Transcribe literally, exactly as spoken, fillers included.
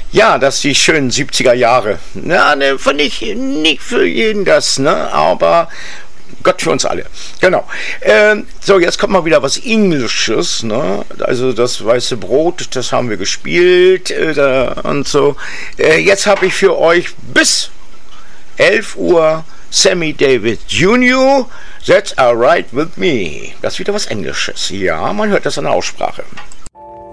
Ja, das die schönen siebziger Jahre. Ja, ne, fand ich nicht für jeden das, ne, aber Gott für uns alle. Genau. Ähm, so, jetzt kommt mal wieder was Englisches, ne? Also das weiße Brot, das haben wir gespielt äh, und so. Äh, jetzt habe ich für euch bis elf Uhr Sammy Davis Junior That's Alright With Me. Das ist wieder was Englisches. Ja, man hört das an der Aussprache.